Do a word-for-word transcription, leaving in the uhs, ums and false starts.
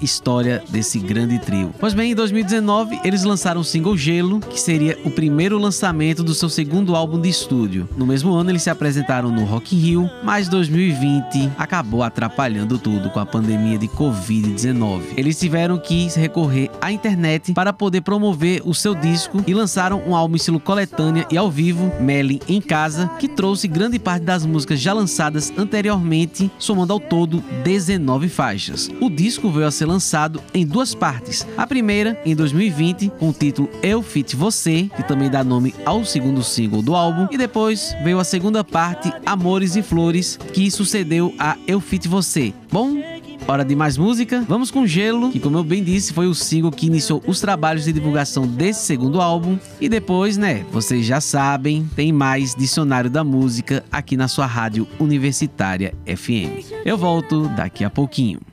história desse grande trio. Pois bem, em dois mil e dezenove, eles lançaram o single Gelo, que seria o primeiro lançamento do seu segundo álbum de estúdio. No mesmo ano, eles se apresentaram no Rock in Rio, mas dois mil e vinte acabou atrapalhando tudo com a pandemia de covid dezenove. Eles tiveram que recorrer à internet para poder promover o seu disco e lançaram um álbum em estilo coletânea e ao vivo, Melly em Casa, que trouxe grande parte das músicas já lançadas anteriormente, somando ao todo dezenove faixas. O disco veio a ser lançado em duas partes. A primeira, em dois mil e vinte, com o título Eu Fit Você, que também dá nome ao segundo single do álbum, e depois veio a segunda parte, Amores e Flores, que sucedeu a Eu Fit Você. Bom, hora de mais música? Vamos com Gelo, que, como eu bem disse, foi o single que iniciou os trabalhos de divulgação desse segundo álbum. E depois, né, vocês já sabem, tem mais Dicionário da Música aqui na sua rádio Universitária F M. Eu volto daqui a pouquinho.